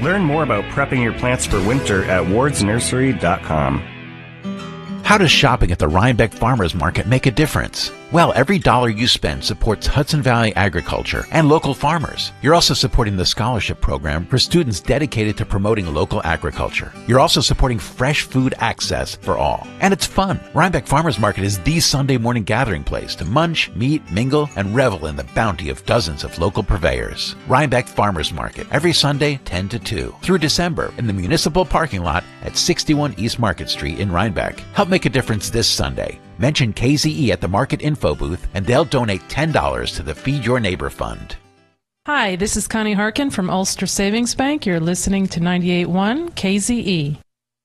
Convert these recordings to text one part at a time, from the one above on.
Learn more about prepping your plants for winter at wardsnursery.com. How does shopping at the Rhinebeck Farmers Market make a difference? Well, every dollar you spend supports Hudson Valley agriculture and local farmers. You're also supporting the scholarship program for students dedicated to promoting local agriculture. You're also supporting fresh food access for all. And it's fun. Rhinebeck Farmers Market is the Sunday morning gathering place to munch, meet, mingle, and revel in the bounty of dozens of local purveyors. Rhinebeck Farmers Market, every Sunday, 10 to 2, through December in the municipal parking lot at 61 East Market Street in Rhinebeck. Help make a difference this Sunday. Mention KZE at the Market Info booth, and they'll donate $10 to the Feed Your Neighbor Fund. Hi, this is Connie Harkin from Ulster Savings Bank. You're listening to 98.1 KZE.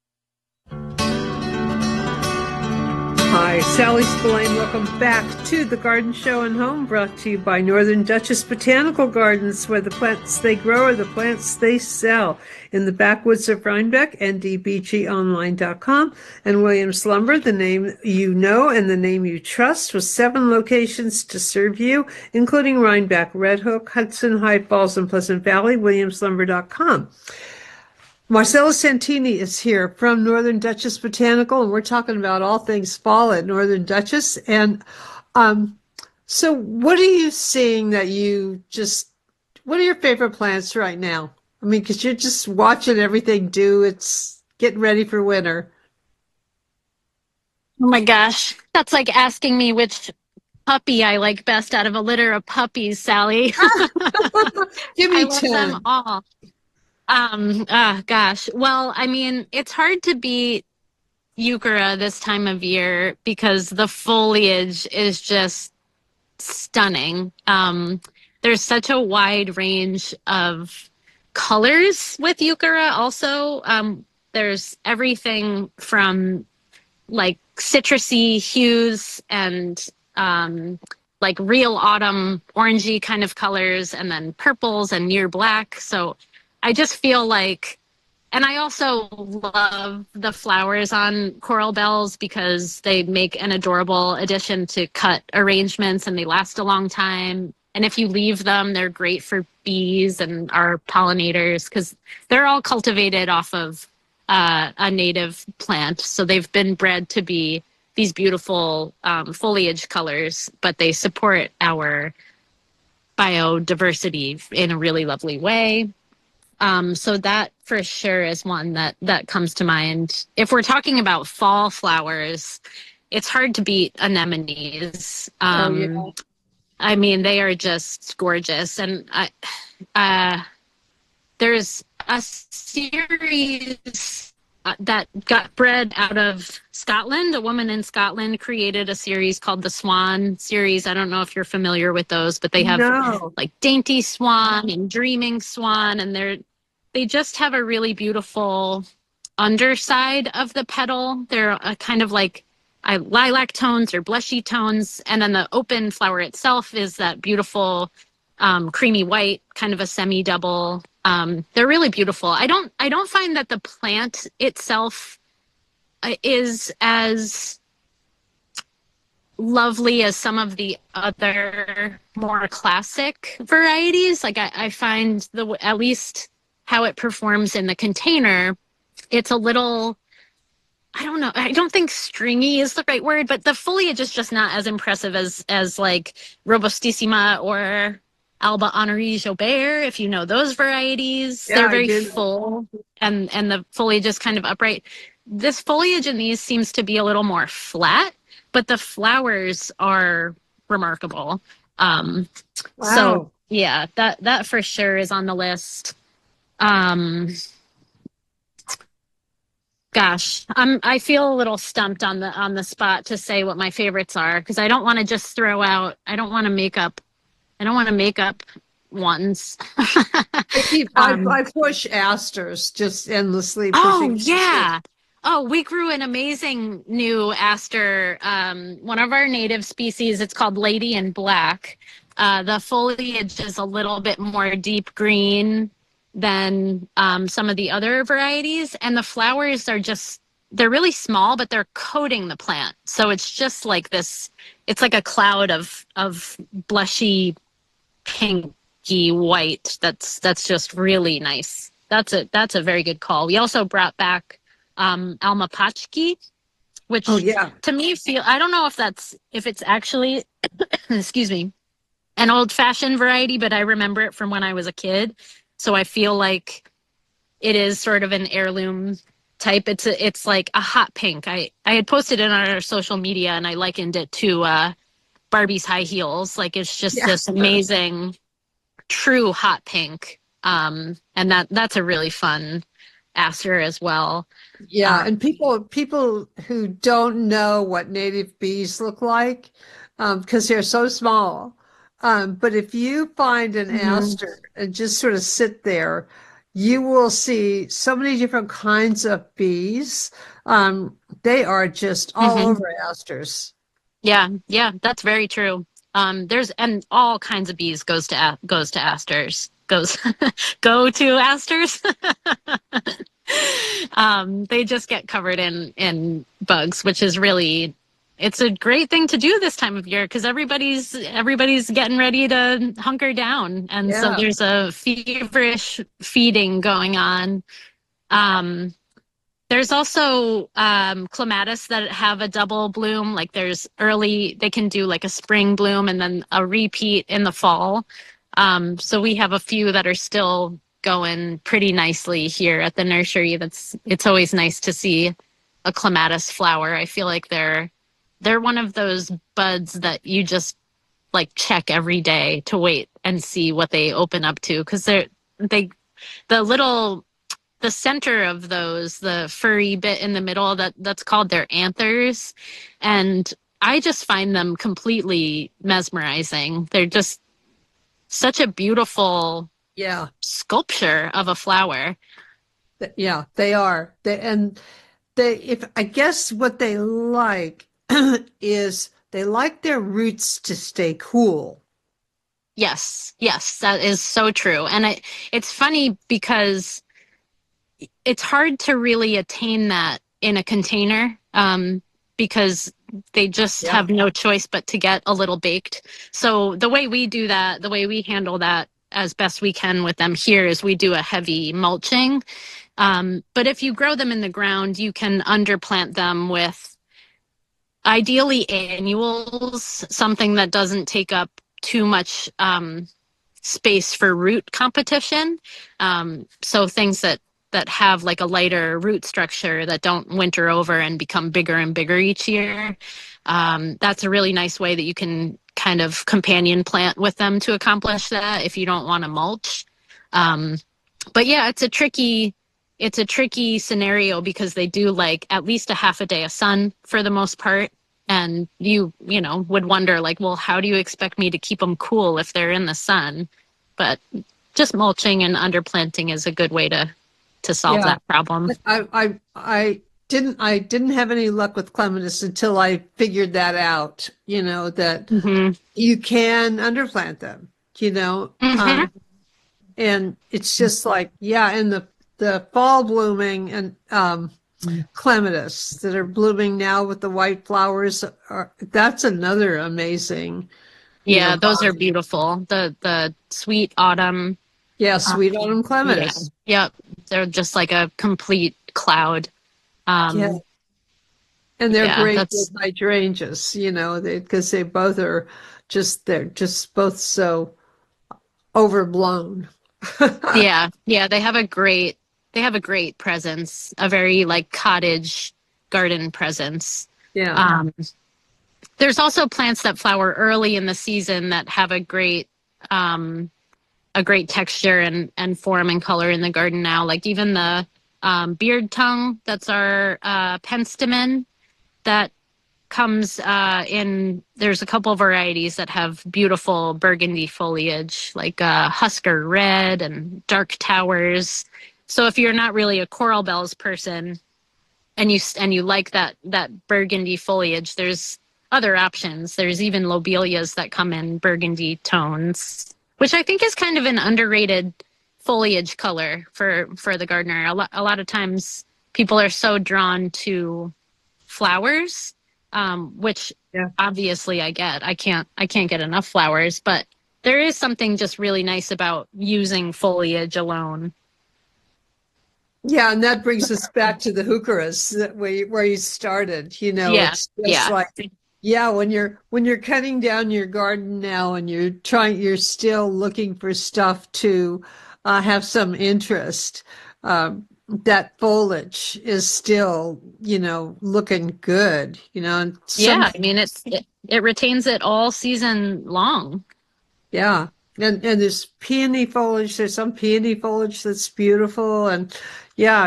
Hi, Sally Spillane. Welcome back to the Garden Show and Home, brought to you by Northern Duchess Botanical Gardens, where the plants they grow are the plants they sell. In the backwoods of Rhinebeck, ndbgonline.com. And Williams Lumber, the name you know and the name you trust, with 7 locations to serve you, including Rhinebeck, Red Hook, Hudson, High Falls, and Pleasant Valley, williamslumber.com. Marcella Santini is here from Northern Duchess Botanical, and we're talking about all things fall at Northern Duchess. And so what are you seeing that what are your favorite plants right now? I mean, because you're just watching everything it's getting ready for winter. Oh my gosh, that's like asking me which puppy I like best out of a litter of puppies, Sally. Give me I love 10. them all. Gosh. Well, I mean, it's hard to beat Euchera this time of year because the foliage is just stunning. There's such a wide range of colors with Euchera also. There's everything from like citrusy hues and like real autumn orangey kind of colors, and then purples and near black. So I just feel like, and I also love the flowers on coral bells because they make an adorable addition to cut arrangements and they last a long time. And if you leave them, they're great for bees and our pollinators because they're all cultivated off of a native plant. So they've been bred to be these beautiful foliage colors, but they support our biodiversity in a really lovely way. So that for sure is one that comes to mind. If we're talking about fall flowers, it's hard to beat anemones. Yeah. I mean, they are just gorgeous. And there's a series that got bred out of Scotland. A woman in Scotland created a series called the Swan series. I don't know if you're familiar with those, but they have like Dainty Swan and Dreaming Swan, and they just have a really beautiful underside of the petal. They're kind of like lilac tones or blushy tones, and then the open flower itself is that beautiful creamy white, kind of a semi-double. They're really beautiful. I don't find that the plant itself is as lovely as some of the other more classic varieties. Like I find at least how it performs in the container, it's a little, I don't know, I don't think stringy is the right word, but the foliage is just not as impressive as like Robustissima or Alba Henri Jobert, if you know those varieties. Yeah, they're very full and the foliage is kind of upright. This foliage in these seems to be a little more flat, but the flowers are remarkable. Wow. So yeah, that for sure is on the list. Gosh, I feel a little stumped on the spot to say what my favorites are because I don't want to just throw out. I don't want to make up ones. I push asters just endlessly. Oh yeah. Oh, we grew an amazing new aster. One of our native species. It's called Lady in Black. The foliage is a little bit more deep green than some of the other varieties, and the flowers are they're really small, but they're coating the plant. So it's just like this. It's like a cloud of blushy pinky white. That's just really nice. that's a very good call. We also brought back Alma Pachki, which to me I don't know if it's actually excuse me, an old fashioned variety, but I remember it from when I was a kid. So I feel like it is sort of an heirloom type. It's like a hot pink. I had posted it on our social media and I likened it to Barbie's high heels. Like it's just this amazing, true hot pink. And that's a really fun aster as well. Yeah, and people who don't know what native bees look like, because they're so small. But if you find an aster and just sort of sit there, you will see so many different kinds of bees. They are just all over asters. Yeah, that's very true. And all kinds of bees goes to asters. Go to asters. They just get covered in bugs, which is really, it's a great thing to do this time of year because everybody's getting ready to hunker down, and so there's a feverish feeding going on. There's also clematis that have a double bloom. Like they can do like a spring bloom and then a repeat in the fall. So we have a few that are still going pretty nicely here at the nursery. It's always nice to see a clematis flower. I feel like they're one of those buds that you just like check every day to wait and see what they open up to, because the center of those, the furry bit in the middle, that's called their anthers. And I just find them completely mesmerizing. They're just such a beautiful sculpture of a flower. Yeah, they are. I guess what they like is they like their roots to stay cool. Yes, that is so true. And it's funny because it's hard to really attain that in a container because they just have no choice but to get a little baked. So the way we do that, the way we handle that as best we can with them here is we do a heavy mulching. But if you grow them in the ground, you can underplant them with ideally annuals, something that doesn't take up too much space for root competition. So things that have like a lighter root structure that don't winter over and become bigger and bigger each year. That's a really nice way that you can kind of companion plant with them to accomplish that if you don't want to mulch. But yeah, it's a tricky scenario because they do like at least a half a day of sun for the most part. And you would wonder like, well, how do you expect me to keep them cool if they're in the sun? But just mulching and underplanting is a good way to solve that problem. I didn't have any luck with clematis until I figured that out, that you can underplant them, and it's just like, and the fall blooming and clematis that are blooming now with the white flowers that's another amazing. Those are beautiful. The sweet autumn. Yeah, sweet autumn clematis. Yep. They're just like a complete cloud. And they're great with hydrangeas, because they both are they're just both so overblown. They have a great presence, a very like cottage garden presence. There's also plants that flower early in the season that have a great texture and form and color in the garden now. Like even the beard tongue, that's our penstemon, that comes in, there's a couple varieties that have beautiful burgundy foliage, like Husker Red and Dark Towers. So if you're not really a coral bells person and you like that burgundy foliage, there's other options. There's even lobelias that come in burgundy tones, which I think is kind of an underrated foliage color for the gardener. A lot of times people are so drawn to flowers, which obviously I get. I can't get enough flowers, but there is something just really nice about using foliage alone. Yeah, and that brings us back to the heucheras where you started. Yeah, It's just yeah. like, yeah, when you're cutting down your garden now and you're still looking for stuff to have some interest. That foliage is still, looking good. And Yeah, some, I mean it retains it all season long. yeah. And there's peony foliage. There's some peony foliage that's beautiful, and yeah,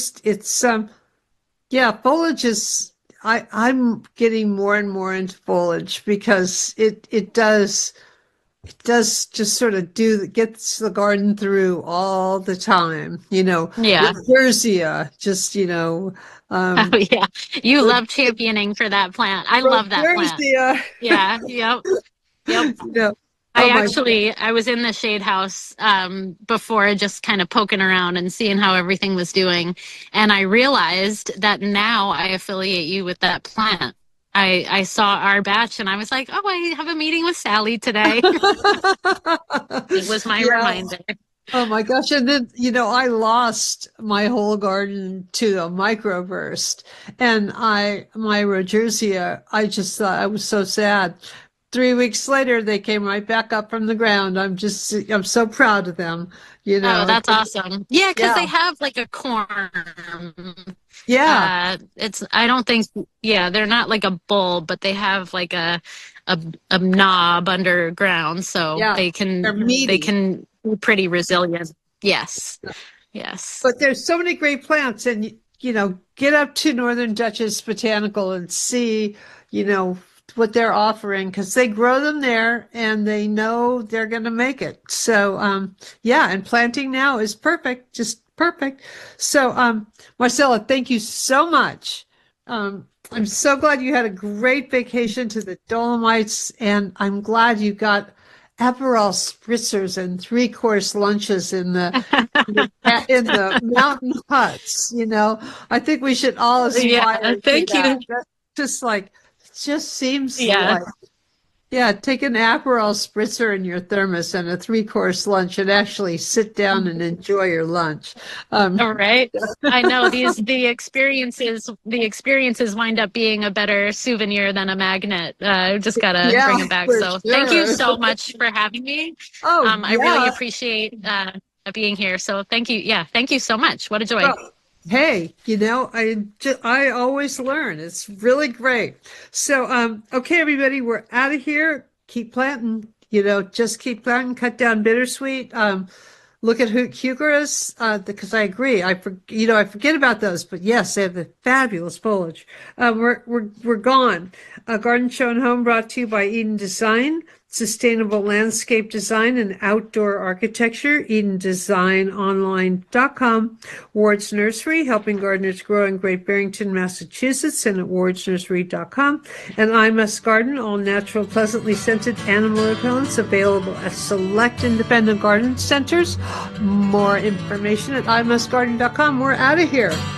yeah, foliage is, I'm getting more and more into foliage because it does just sort of gets the garden through all the time. Yeah. Rodersia, just, Oh um, yeah. You love championing for that plant. I love that plant. Rodersia, Yeah, yep. Yep. you know, oh I my, actually I was in the shade house before, just kind of poking around and seeing how everything was doing, and I realized that now I affiliate you with that plant. I saw our batch and I was like, oh, I have a meeting with Sally today. It was my yeah. reminder. Oh my gosh. And then, I lost my whole garden to a microburst. And my Rodersia, I just thought I was so sad. 3 weeks later, they came right back up from the ground. I'm so proud of them. Oh, that's awesome. Yeah, because Yeah. they have like a corm. Yeah. I don't think, yeah, they're not like a bulb, but they have like a knob underground, so Yeah. they They're can meaty. be pretty resilient. Yes. Yes. But there's so many great plants, and get up to Northern Duchess Botanical and see, what they're offering, because they grow them there and they know they're going to make it. So, yeah, and planting now is perfect, just perfect. So, Marcella, thank you so much. I'm so glad you had a great vacation to the Dolomites, and I'm glad you got Aperol spritzers and three-course lunches in the mountain huts. I think we should all aspire Yeah, to thank that. you. That's just like, it just seems Yeah. like, yeah, take an Aperol spritzer in your thermos and a three-course lunch and actually sit down and enjoy your lunch. All right. I know the experiences wind up being a better souvenir than a magnet. Just gotta Yeah, bring it back. for So thank you sure. so much for having me. Oh, I really yeah. appreciate being here. So thank you. Yeah, thank you so much. What a joy. Well, hey, I always learn. It's really great. So, okay, everybody, we're out of here. Keep planting. Just keep planting. Cut down bittersweet. Look at heucheras, because I agree. I forget about those, but yes, they have the fabulous foliage. We're gone. A garden show and home brought to you by Eden Design. Sustainable landscape design and outdoor architecture, EdenDesignOnline.com. Ward's Nursery, helping gardeners grow in Great Barrington, Massachusetts, and at wardsnursery.com. And I Must Garden, all natural, pleasantly scented animal repellents available at select independent garden centers. More information at imustgarden.com. We're out of here.